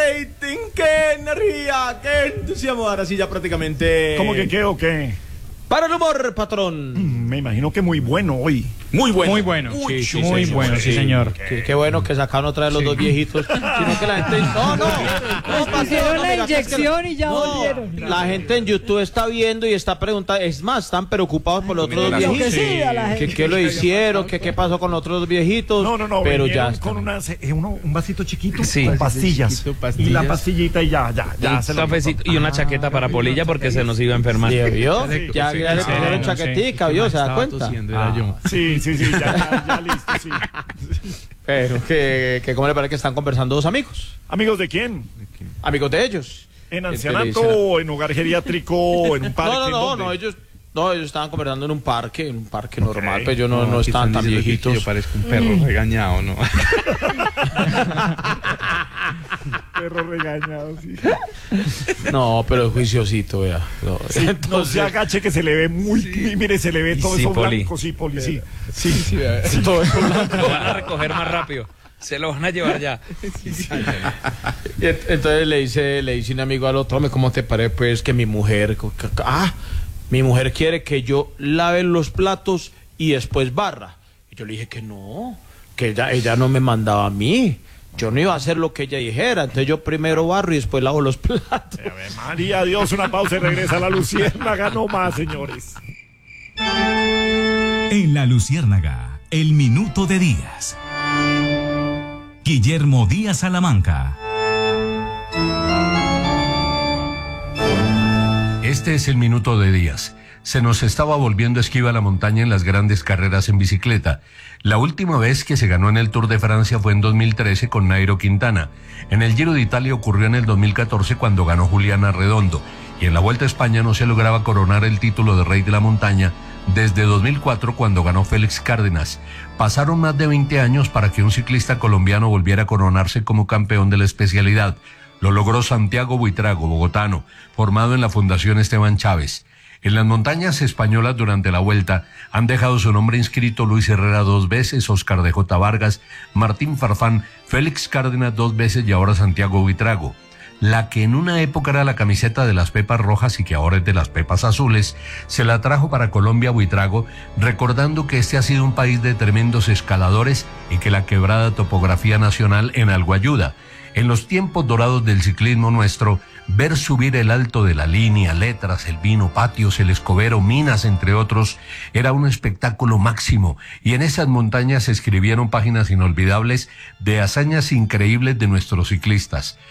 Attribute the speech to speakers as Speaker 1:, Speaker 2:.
Speaker 1: rating, qué energía, qué entusiasmo. Ahora sí ya prácticamente...
Speaker 2: ¿Cómo que qué o qué?
Speaker 1: Para el humor, patrón.
Speaker 2: Me imagino que muy bueno hoy.
Speaker 1: Muy bueno.
Speaker 3: Muy bueno,
Speaker 1: Uy,
Speaker 3: sí, muy
Speaker 1: señor.
Speaker 3: bueno, sí, señor.
Speaker 1: Qué bueno que sacaron otra vez los dos viejitos. Sino que la gente... No,
Speaker 4: Hicieron la
Speaker 1: mira, que es que-
Speaker 4: inyección y ya volvieron.
Speaker 1: La gente en YouTube está viendo y está preguntando. Es más, están preocupados por los otros dos
Speaker 4: Lo que
Speaker 1: viejitos.
Speaker 4: sí, a la gente.
Speaker 1: ¿Qué lo hicieron? ¿Qué pasó con los otros dos viejitos?
Speaker 2: No,
Speaker 1: Pero
Speaker 2: vinieron
Speaker 1: ya está.
Speaker 2: con un vasito chiquito
Speaker 3: Sí.
Speaker 2: con pastillas. Y la pastillita y ya se lo
Speaker 3: Cafecito y una chaqueta para Polilla porque se nos iba a enfermar.
Speaker 1: ¿Vio?
Speaker 2: Sí,
Speaker 1: Ya
Speaker 2: sí,
Speaker 1: le
Speaker 2: sí,
Speaker 1: pusieron
Speaker 3: sí.
Speaker 1: chaquetica, ¿vio? ¿Se da cuenta?
Speaker 2: Sí, ya listo, sí.
Speaker 1: Pero que ¿cómo le parece que están conversando dos amigos?
Speaker 2: ¿Amigos de quién?
Speaker 1: Amigos de ellos.
Speaker 2: ¿En
Speaker 1: ¿Qué te
Speaker 2: ancianato
Speaker 1: dicen?
Speaker 2: o en hogar geriátrico, en un parque? ¿en dónde?
Speaker 1: ellos estaban conversando en un parque normal, pero ellos no estaban tan viejitos.
Speaker 5: Yo parezco un perro regañado, ¿no?
Speaker 2: Perro regañado, sí.
Speaker 1: No, pero es juiciosito, vea. No,
Speaker 2: Sí, no
Speaker 1: entonces,
Speaker 2: se agache que se le ve mire, se le ve todo
Speaker 3: Sí,
Speaker 2: eso
Speaker 3: Poli.
Speaker 2: blanco, sí, Poli, sí.
Speaker 1: sí, todo eso blanco.
Speaker 3: Lo van a recoger más rápido. Se lo van a llevar ya.
Speaker 1: Y entonces le dice un amigo al otro, hombre, ¿cómo te parece pues que mi mujer quiere que yo lave los platos y después barra? Y yo le dije que no, que ella no me mandaba a mí. Yo no iba a hacer lo que ella dijera, entonces yo primero barro y después lavo los platos.
Speaker 2: Ave María, Dios, una pausa y regresa la Luciérnaga, no más, señores.
Speaker 6: En La Luciérnaga, el minuto de Díaz. Guillermo Díaz Salamanca.
Speaker 7: Este es el minuto de Díaz. Se nos estaba volviendo esquiva la montaña en las grandes carreras en bicicleta. La última vez que se ganó en el Tour de Francia fue en 2013 con Nairo Quintana. En el Giro de Italia ocurrió en el 2014 cuando ganó Juliana Redondo. Y en la Vuelta a España no se lograba coronar el título de Rey de la Montaña desde 2004 cuando ganó Félix Cárdenas. Pasaron más de 20 años para que un ciclista colombiano volviera a coronarse como campeón de la especialidad. Lo logró Santiago Buitrago, bogotano, formado en la Fundación Esteban Chávez. En las montañas españolas durante la Vuelta han dejado su nombre inscrito Luis Herrera 2 veces, Óscar de J. Vargas, Martín Farfán, Félix Cárdenas 2 veces y ahora Santiago Buitrago. La que en una época era la camiseta de las Pepas Rojas y que ahora es de las Pepas Azules, se la trajo para Colombia Buitrago, recordando que este ha sido un país de tremendos escaladores y que la quebrada topografía nacional en algo ayuda. En los tiempos dorados del ciclismo nuestro, ver subir el Alto de la Línea, Letras, El Vino, Patios, El Escobero, Minas, entre otros, era un espectáculo máximo, y en esas montañas se escribieron páginas inolvidables de hazañas increíbles de nuestros ciclistas.